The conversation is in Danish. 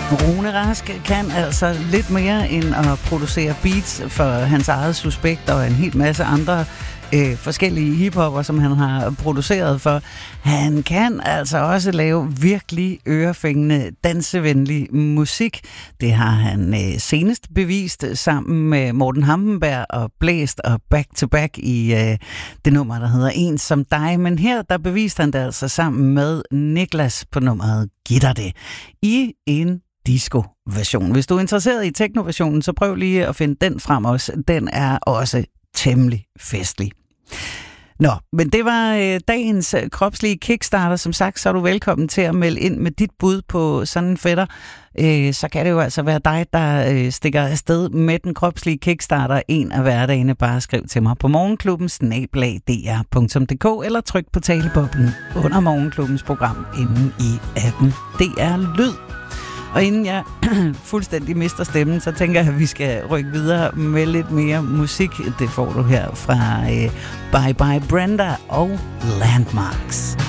Rune Rask kan altså lidt mere end at producere beats for hans eget Suspekt og en hel masse andre forskellige hiphopper, som han har produceret for. Han kan altså også lave virkelig ørefængende, dansevenlig musik. Det har han senest bevist sammen med Morten Hampenberg og Blæst og Back to Back i det nummer, der hedder En som dig. Men her, der beviste han det altså sammen med Niklas på nummeret Gitter det i en disco-version. Hvis du er interesseret i techno-versionen, så prøv lige at finde den frem også. Den er også temmelig festlig. Nå, men det var dagens kropslige kickstarter. Som sagt, så er du velkommen til at melde ind med dit bud på sådan en fætter. Så kan det jo altså være dig, der stikker afsted med den kropslige kickstarter en af hverdagene. Bare skriv til mig på morgenklubben@dr.dk eller tryk på taleboblen under Morgenklubbens program inde i appen DR Lyd. Og inden jeg fuldstændig mister stemmen, så tænker jeg, at vi skal rykke videre med lidt mere musik. Det får du her fra Bye Bye Brenda og Landmarks.